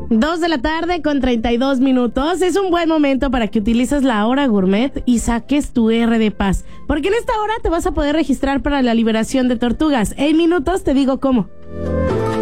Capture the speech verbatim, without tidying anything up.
Dos de la tarde con treinta y dos minutos. Es un buen momento para que utilices la hora gourmet y saques tu R de paz. Porque en esta hora te vas a poder registrar para la liberación de tortugas. En minutos te digo cómo.